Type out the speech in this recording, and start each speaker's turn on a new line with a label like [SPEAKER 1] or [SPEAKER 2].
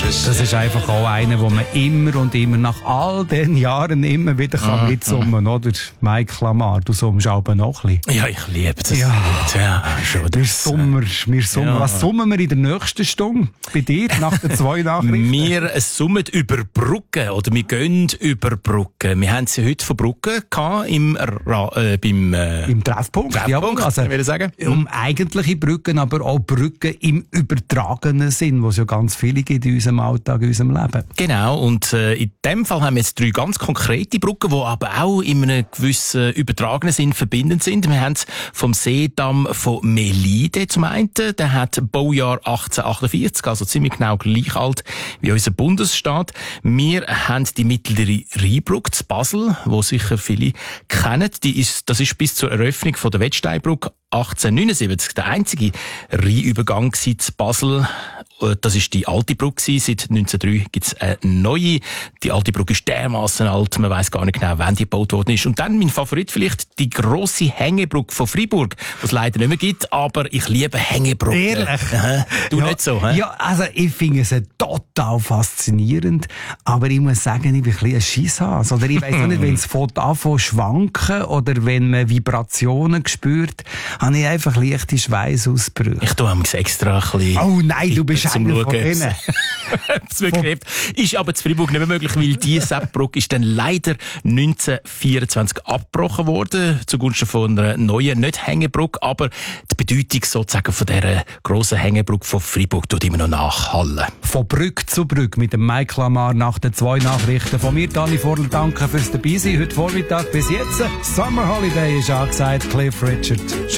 [SPEAKER 1] Das ist einfach auch einer, wo man immer und immer nach all den Jahren immer wieder mitsummen kann, oder? Mike Lamar, du summst aber noch ein bisschen.
[SPEAKER 2] Ja, ich liebe das.
[SPEAKER 1] Ja,
[SPEAKER 2] schon.
[SPEAKER 1] wir summen. Ja. Was summen wir in der nächsten Stunde? Bei dir, nach den 2 Nachrichten?
[SPEAKER 2] Wir summen über Brücken, oder wir gehen über Brücken. Wir haben sie heute von Brücken gehabt,
[SPEAKER 1] im Treffpunkt.
[SPEAKER 2] Treffpunkt,
[SPEAKER 1] Also,
[SPEAKER 2] würde ich sagen.
[SPEAKER 1] Eigentliche Brücken, aber auch Brücken im übertragenen Sinn, wo es ja ganz viele gibt in unserem Alltag, in unserem Leben.
[SPEAKER 2] Genau, und in dem Fall haben wir jetzt 3 ganz konkrete Brücken, die aber auch in einem gewissen übertragenen Sinn verbindend sind. Wir haben vom Seedamm von Melide zum einen, der hat Baujahr 1848, also ziemlich genau gleich alt wie unser Bundesstaat. Wir haben die mittlere Rheinbrücke zu Basel, wo sicher viele kennen. Das ist bis zur Eröffnung von der Wettsteinbrücke 1879 der einzige Rheinübergang zu Basel. Das ist die alte Brücke. Seit 1903 gibt's eine neue. Die alte Brücke ist dermassen alt, man weiss gar nicht genau, wann die gebaut worden ist. Und dann mein Favorit vielleicht, die grosse Hängebrücke von Freiburg, was es leider nicht mehr gibt, aber ich liebe Hängebrücken.
[SPEAKER 1] Ehrlich?
[SPEAKER 2] Du nicht so, hä?
[SPEAKER 1] Ja, also ich finde es total faszinierend, aber ich muss sagen, ich bin ein bisschen ein Scheisshase. Oder ich weiss auch nicht, wenn es von schwanken oder wenn man Vibrationen spürt, habe ich einfach leichte Schweißausbrüche.
[SPEAKER 2] Ich tue extra ein bisschen.
[SPEAKER 1] Oh nein, du bist einer von denen.
[SPEAKER 2] Ist aber zu Freiburg nicht mehr möglich, weil die Seppbrücke ist dann leider 1924 abgebrochen worden, zugunsten von einer neuen, nicht Hängebrücke, aber die Bedeutung sozusagen von dieser grossen Hängebrücke von Freiburg tut immer noch nachhallen.
[SPEAKER 1] Von Brücke zu Brücke mit dem Mike Lamar nach den 2 Nachrichten. Von mir, Dani Vorl, danke fürs Dabeisein heute Vormittag bis jetzt. Summer Holiday ist angesagt, Cliff Richard.